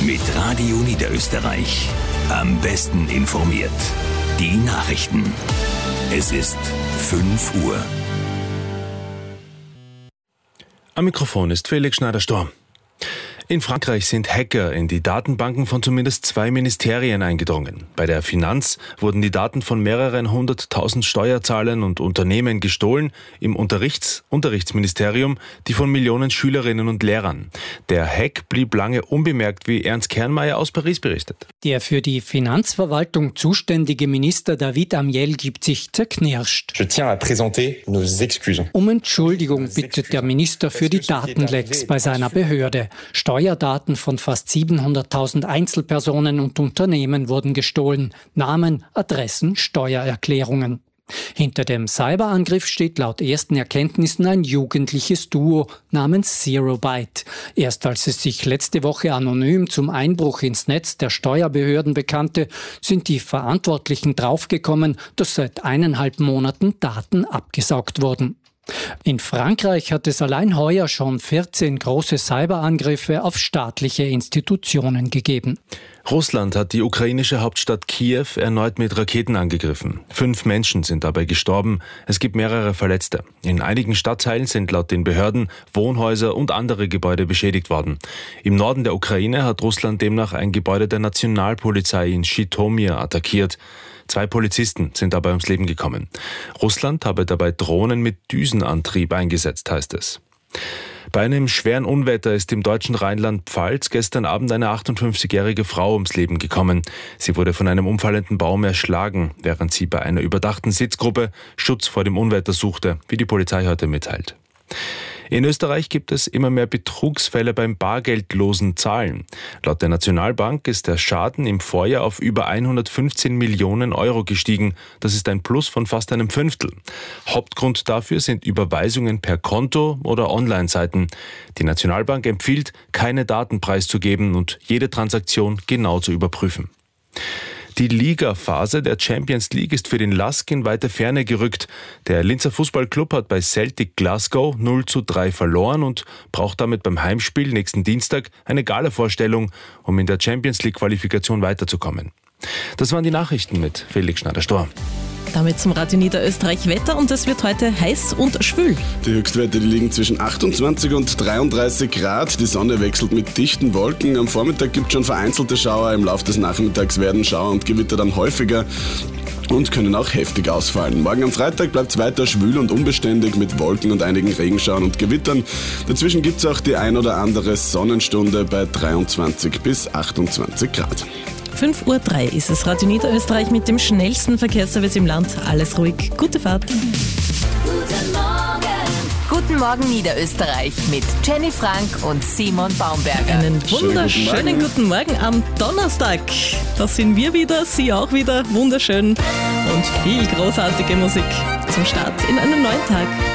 mit Radio Niederösterreich. Am besten informiert. Die Nachrichten. Es ist 5 Uhr. Am Mikrofon ist Felix Schneider-Storm. In Frankreich sind Hacker in die Datenbanken von zumindest 2 Ministerien eingedrungen. Bei der Finanz wurden die Daten von mehreren 100.000 Steuerzahlern und Unternehmen gestohlen, im Unterrichtsministerium die von Millionen Schülerinnen und Lehrern. Der Hack blieb lange unbemerkt, wie Ernst Kernmeier aus Paris berichtet. Der für die Finanzverwaltung zuständige Minister David Amiel gibt sich zerknirscht. Je tiens à présenter nos excuses. Um Entschuldigung bittet der Minister für die Datenlecks bei seiner Behörde. Steuerdaten von fast 700.000 Einzelpersonen und Unternehmen wurden gestohlen. Namen, Adressen, Steuererklärungen. Hinter dem Cyberangriff steht laut ersten Erkenntnissen ein jugendliches Duo namens Zero Byte. Erst als es sich letzte Woche anonym zum Einbruch ins Netz der Steuerbehörden bekannte, sind die Verantwortlichen draufgekommen, dass seit 1,5 Monaten Daten abgesaugt wurden. In Frankreich hat es allein heuer schon 14 große Cyberangriffe auf staatliche Institutionen gegeben. Russland hat die ukrainische Hauptstadt Kiew erneut mit Raketen angegriffen. 5 Menschen sind dabei gestorben. Es gibt mehrere Verletzte. In einigen Stadtteilen sind laut den Behörden Wohnhäuser und andere Gebäude beschädigt worden. Im Norden der Ukraine hat Russland demnach ein Gebäude der Nationalpolizei in Schitomir attackiert. 2 Polizisten sind dabei ums Leben gekommen. Russland habe dabei Drohnen mit Düsenantrieb eingesetzt, heißt es. Bei einem schweren Unwetter ist im deutschen Rheinland-Pfalz gestern Abend eine 58-jährige Frau ums Leben gekommen. Sie wurde von einem umfallenden Baum erschlagen, während sie bei einer überdachten Sitzgruppe Schutz vor dem Unwetter suchte, wie die Polizei heute mitteilt. In Österreich gibt es immer mehr Betrugsfälle beim bargeldlosen Zahlen. Laut der Nationalbank ist der Schaden im Vorjahr auf über 115 Millionen Euro gestiegen. Das ist ein Plus von fast einem Fünftel. Hauptgrund dafür sind Überweisungen per Konto oder Online-Seiten. Die Nationalbank empfiehlt, keine Daten preiszugeben und jede Transaktion genau zu überprüfen. Die Ligaphase der Champions League ist für den LASK in weite Ferne gerückt. Der Linzer Fußballclub hat bei Celtic Glasgow 0:3 verloren und braucht damit beim Heimspiel nächsten Dienstag eine Gala-Vorstellung, um in der Champions League-Qualifikation weiterzukommen. Das waren die Nachrichten mit Felix Schneider-Storm. Damit zum Radio Niederösterreich Wetter und es wird heute heiß und schwül. Die Höchstwerte liegen zwischen 28 und 33 Grad. Die Sonne wechselt mit dichten Wolken. Am Vormittag gibt es schon vereinzelte Schauer. Im Laufe des Nachmittags werden Schauer und Gewitter dann häufiger und können auch heftig ausfallen. Morgen am Freitag bleibt es weiter schwül und unbeständig mit Wolken und einigen Regenschauern und Gewittern. Dazwischen gibt es auch die ein oder andere Sonnenstunde bei 23 bis 28 Grad. 5:03 Uhr ist es. Radio Niederösterreich mit dem schnellsten Verkehrsservice im Land. Alles ruhig. Gute Fahrt. Guten Morgen. Guten Morgen Niederösterreich mit Jenny Frank und Simon Baumberger. Einen wunderschönen guten Morgen am Donnerstag. Da sind wir wieder, Sie auch wieder. Wunderschön und viel großartige Musik zum Start in einen neuen Tag.